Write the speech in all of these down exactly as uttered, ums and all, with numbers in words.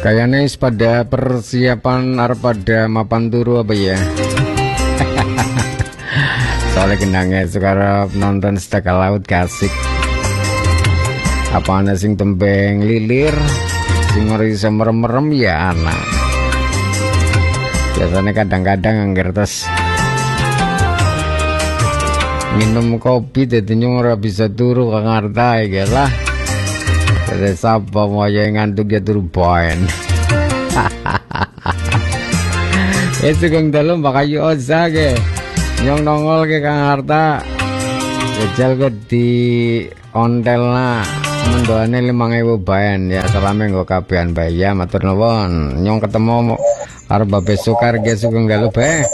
Kayaknya pada persiapan arep pada mapan turu apa ya? Soalnya kenangnya sekarang nonton Setaka Laut kasik. Apa ana sing tembeng lilir, sing ngerisa merem-merem ya anak. Biasanya kadang-kadang angger terus minum kopi dadi ora bisa turu kang arta iki lah. Jadi sapa mau yang ngantuk ya turu poin. Itu kang dalam bakayu oza ke nyong nongol ke kang harta jajal ke di ontelna mendoane limang ewu bayan ya selama nggo kabehan bayi ya matur nuwun nyong ketemu karo Babe Sukar ge Sugeng Dalu be.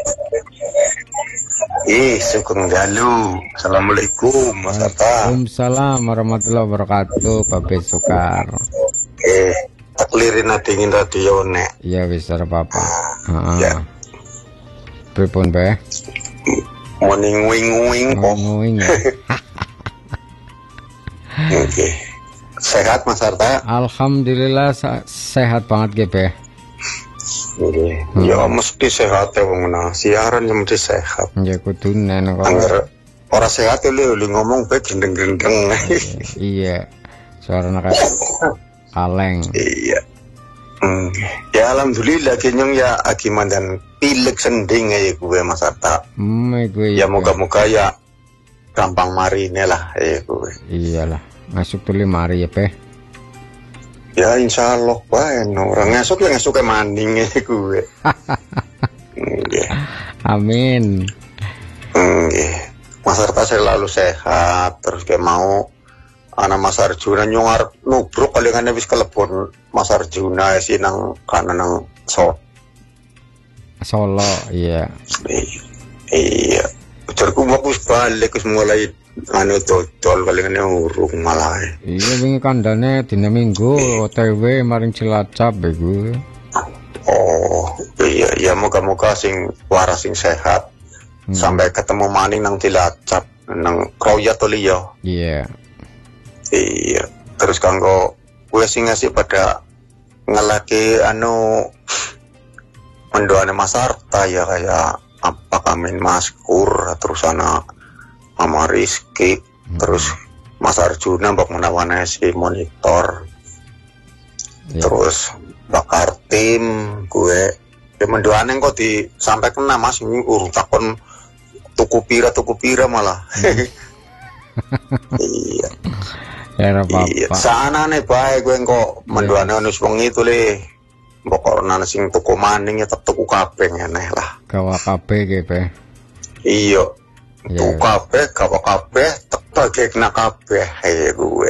Eh, Sugeng Dalu. Assalamualaikum Mas Tata. Waalaikumsalam warahmatullahi wabarakatuh Babe Sukar. Eh, taklirin dingin radio nek. Iya wis ora apa-apa. Heeh. Ya. Pripun be? Morning wing wing kok. Wing. Oke. Sehat Mas Arta? Alhamdulillah sehat banget ge be. Oke. Ya mesti sehat ya wong nah. Siaran ya mesti sehat. Ya kudune nek Angger ora sehat ya lu ngomong be gendeng-gendeng. Iya. Suaranya kayak kaleng. Iya. Hmm. Ya alhamdulillah kenyong ya akiman dan pilek sending ya gue Mas Arta. Hmm, gue ya moga-moga ya gampang mari ini lah ya gue. Iyalah, masuk tuh lima hari ya pe. Ya insya Allah bae orang ngasuk ya ngasuk ke maning ya gue. Nggih. Amin. Nggih. Mas Arta selalu sehat terus kayak mau anak Mas Arjuna nyongar nubruk kali kan wis kelebon Mas Arjuna sih nang kanan nang so Solo iya. Iya. Ujarku mau wis balik wis mulai anu dodol kali kan urung malah. Iya wingi kandane dina Minggu O T W maring Cilacap iku. Oh, iya iya moga-moga sing waras sing sehat. Hmm. Sampai ketemu maning nang Cilacap nang Royat to liya. Iya. Iya, terus kanggo gue sih ngasih pada ngelaki anu mendoane Mas Arta ya kayak apa Kamin Maskur terus ana Mama Rizky hmm. terus Mas Arjuna mbak menawane si monitor yeah. Terus bakar tim gue ya mendoane kok disampaikan nama Mas ini urung takon tuku pira tuku pira malah hmm. Iya. Ya apa-apa. Iya, sana nih baik gue kok menduane onus wengi itu le. Mbok ana sing tuku maning ya tak tuku kabeh ngene lah. Gawa kabeh ge pe. Iya. Tuku kabeh, gawa kabeh, tak bagi kena kabeh ya gue.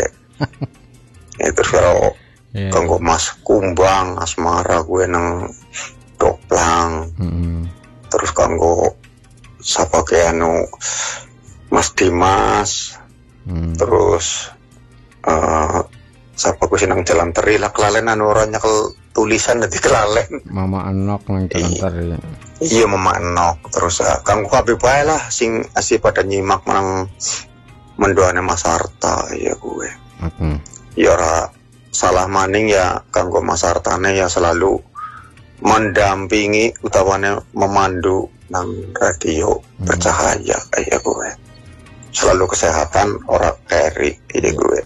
Itu karo kanggo Mas Kumbang asmara gue nang Doplang. Mm-hmm. Terus kanggo sapa ke anu Mas Dimas. Hmm. Terus uh, siapa gue senang jalan teri lah kelalen anu orangnya kel tulisan nanti kelalen Mama Anok nang jalan teri. Iya Mama Anok terus uh, kanggo kabeh bae lah sing asih pada nyimak menang mendoane Mas Arta ya gue. Hmm. Ya ora salah maning ya kanggo Mas Artane ya selalu mendampingi utawane memandu nang radio hmm. bercahaya ya gue. Selalu kesehatan orang carry ini gue.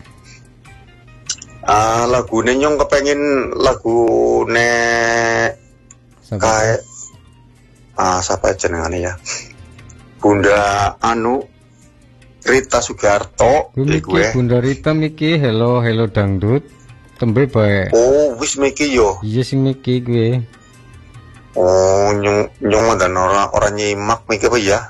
Uh, lagu nyong kepengin lagu ne kayak ah uh, siapa jenengane ya Bunda Anu Rita Sugiarto ini gue. Bunda Rita miki hello hello dangdut tembe bae. Oh wis miki yo. Iya sing miki gue. Oh nyong nyong dan orang orang nyimak miki apa ya?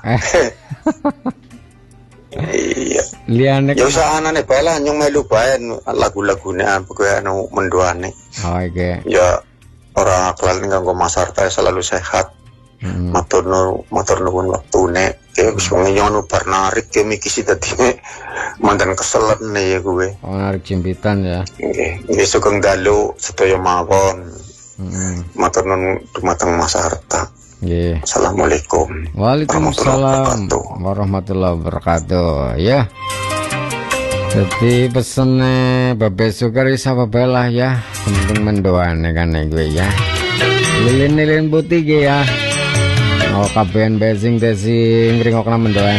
Iya. Liane ya usah anane bae lah nyong melu bae lagu-lagune pokoke anu mendoane. Oh iya. Ya ora kelalen kanggo Mas Arta selalu sehat. Hmm. Matur nu matur nuwun waktune. Ke wis wong nyong bar narik ke miki si dadi mandan keselen ya gue. Oh narik jimpitan ya. Nggih, nggih Sugeng Dalu sedaya mawon. Hmm. Matur nuwun dumateng Mas Arta. Yeah. Assalamualaikum Waalaikumsalam warahmatullahi wabarakatuh. Ya. Jadi pesene Babe Sukar isa bae lah ya, penting mendoane kan gue ya. Lilin-lilin putih ge ya. Oh kabehan besing tesing ngringokna mendoan.